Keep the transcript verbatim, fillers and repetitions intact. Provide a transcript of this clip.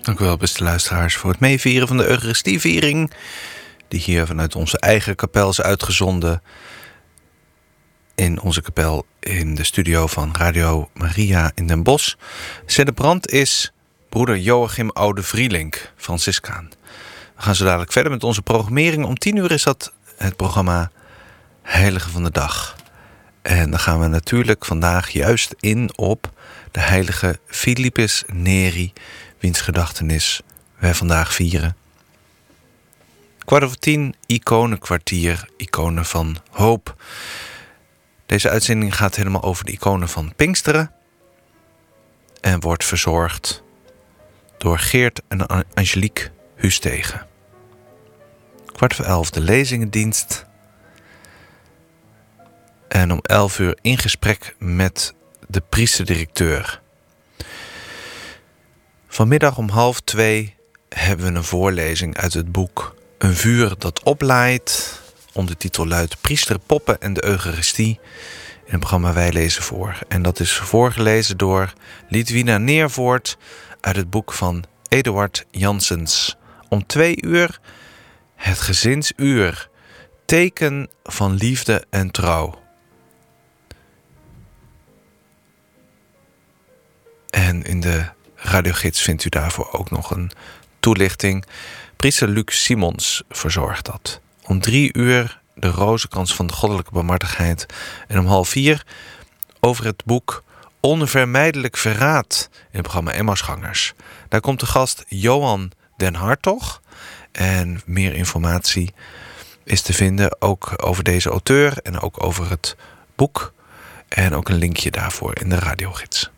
Dank u wel, beste luisteraars, voor het meevieren van de Eucharistieviering, die hier vanuit onze eigen kapel is uitgezonden in onze kapel in de studio van Radio Maria in Den Bosch. Celebrant is broeder Joachim Oude-Vrielink, Franciscaan. We gaan zo dadelijk verder met onze programmering. Om tien uur is dat het programma Heilige van de Dag. En dan gaan we natuurlijk vandaag juist in op de heilige Philippus Neri, wiens gedachtenis wij vandaag vieren. Kwart over tien, iconenkwartier, iconen van hoop. Deze uitzending gaat helemaal over de iconen van Pinksteren en wordt verzorgd door Geert en Angelique Hustegen. Kwart voor elf de lezingendienst. En om elf uur in gesprek met de priesterdirecteur. Vanmiddag om half twee hebben we een voorlezing uit het boek Een vuur dat oplaait. Ondertitel luidt Priester, Poppen en de Eucharistie. In het programma Wij lezen voor. En dat is voorgelezen door Lidwina Neervoort uit het boek van Eduard Janssens. Om twee uur het gezinsuur. Teken van liefde en trouw. En in de radiogids vindt u daarvoor ook nog een toelichting. Priester Luc Simons verzorgt dat. Om drie uur de rozenkrans van de goddelijke barmhartigheid. En om half vier over het boek Onvermijdelijk Verraad in het programma Emmausgangers. Daar komt de gast Johan den Hartog. En meer informatie is te vinden ook over deze auteur en ook over het boek. En ook een linkje daarvoor in de radiogids.